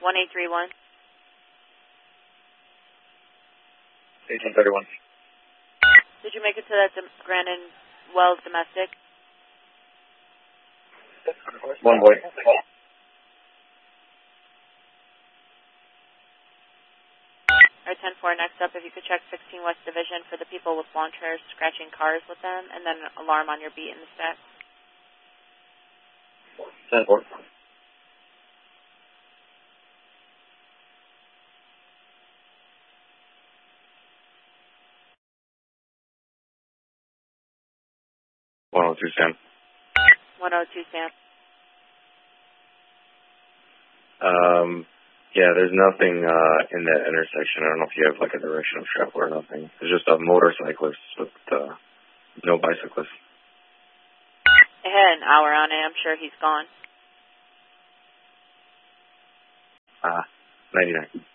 1831. 1831. Did you make it to that Grandin Wells domestic? One boy. Alright, 10-4, next up, if you could check 16 West Division for the people with lawn chairs scratching cars with them, and then alarm on your beat in the stack. 10-4. Sam. 102, Sam. Yeah, there's nothing in that intersection. I don't know if you have like a directional strap or nothing. There's just a motorcyclist with no bicyclist. It had an hour on it. I'm sure he's gone. 99.